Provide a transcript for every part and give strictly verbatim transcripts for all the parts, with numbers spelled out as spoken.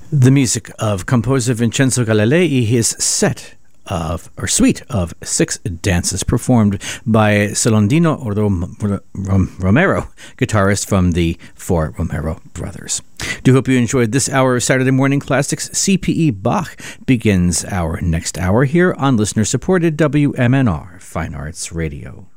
The music of composer Vincenzo Galilei, his set of, or suite of six dances performed by Celondino Rom- Rom- Romero, guitarist from the four Romero brothers. Do hope you enjoyed this hour of Saturday Morning Classics. C P E Bach begins our next hour here on listener-supported W M N R Fine Arts Radio.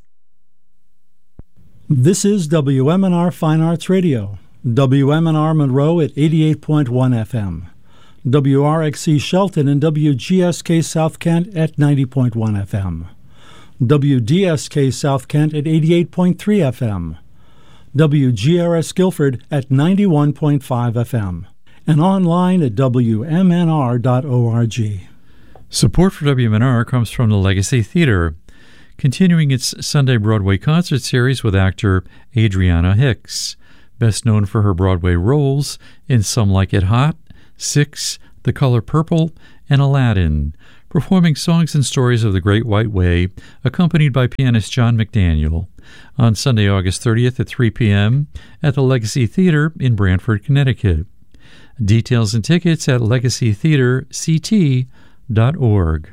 This is W M N R Fine Arts Radio. W M N R Monroe at eighty-eight point one F M. W R X C Shelton and W G S K South Kent at ninety point one F M. W D S K South Kent at eighty-eight point three F M. W G R S Guilford at ninety-one point five F M. And online at W M N R dot org. Support for W M N R comes from the Legacy Theater, continuing its Sunday Broadway concert series with actor Adriana Hicks, best known for her Broadway roles in Some Like It Hot, Six, The Color Purple, and Aladdin, performing songs and stories of the Great White Way, accompanied by pianist John McDaniel, on Sunday, August thirtieth at three p.m. at the Legacy Theater in Branford, Connecticut. Details and tickets at legacy theater c t dot org.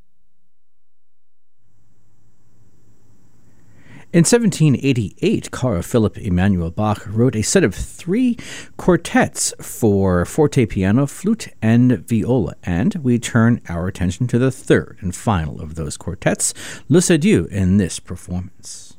In seventeen eighty-eight, Carl Philipp Emanuel Bach wrote a set of three quartets for forte, piano, flute, and viola, and we turn our attention to the third and final of those quartets, Les Adieux, in this performance.